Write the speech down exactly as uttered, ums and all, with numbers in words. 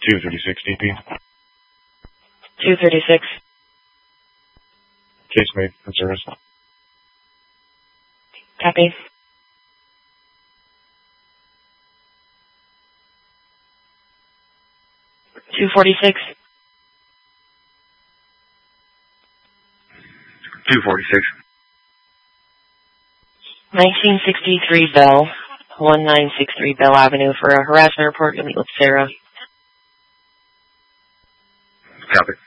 two thirty-six D P. two thirty-six. Case made in service. Copy. two forty-six. two forty-six. nineteen sixty-three Bell. nineteen sixty-three Bell Avenue for a harassment report. You'll meet with Sarah. Copy.